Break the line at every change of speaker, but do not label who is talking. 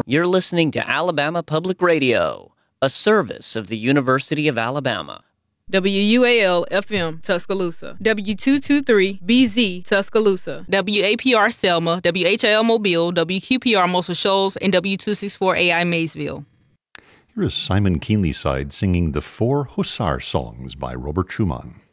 You're listening to Alabama Public Radio, a service of the University of Alabama.
WUAL-FM, Tuscaloosa. W223-BZ, Tuscaloosa. WAPR Selma, WHIL Mobile, WQPR Muscle Shoals, and W264AI Maysville.
Here is Simon Keenlyside singing the Four Hussar Songs by Robert Schumann.